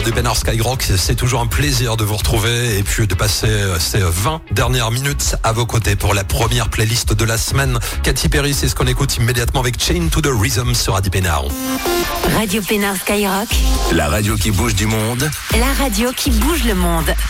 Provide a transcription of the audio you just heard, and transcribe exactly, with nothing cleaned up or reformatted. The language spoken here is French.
du Pénard Skyrock. C'est toujours un plaisir de vous retrouver et puis de passer ces vingt dernières minutes à vos côtés pour la première playlist de la semaine. Katy Perry, c'est ce qu'on écoute immédiatement avec Chain to the Rhythm sur Radio Pénard. Radio Pénard Skyrock, la radio qui bouge du monde. la radio qui bouge le monde.